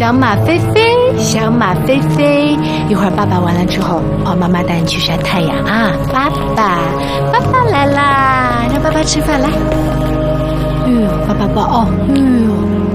小马飞飞，小马飞飞。一会儿爸爸完了之后，妈妈带你去晒太阳啊！爸爸来啦，让爸爸吃饭来。哎呦，爸爸抱哦，哎呦。